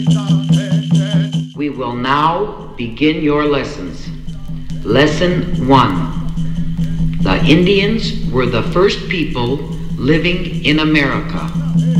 We will now begin your lessons. Lesson 1. The Indians were the first people living in America.